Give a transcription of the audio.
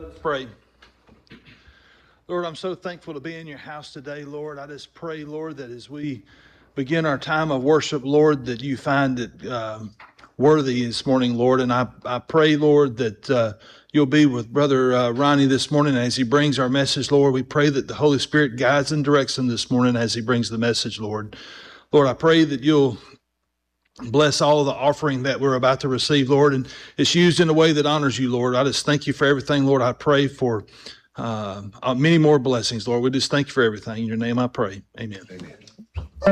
Let's pray. Lord, I'm so thankful to be in your house today, Lord. I just pray, Lord, that as we begin our time of worship, Lord, that you find it worthy this morning, Lord. And I pray, Lord, that you'll be with Brother Ronnie this morning as he brings our message, Lord. We pray that the Holy Spirit guides and directs him this morning as he brings the message, Lord. Lord, I pray that you'll bless all the offering that we're about to receive, Lord, and it's used in a way that honors you, Lord. I just thank you for everything, Lord. I pray for many more blessings, Lord. We just thank you for everything. In your name I pray. Amen. Amen.